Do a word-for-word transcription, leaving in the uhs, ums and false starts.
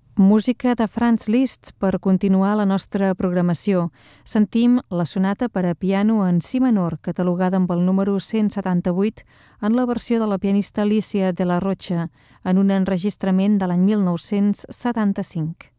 Música de Franz Liszt per continuar la nostra programació. Sentim la sonata per a piano en si menor, catalogada amb el número cent setanta-vuit en la versió de la pianista Alicia de la Rocha, en un enregistrament de l'any mil nou-cents setanta-cinc.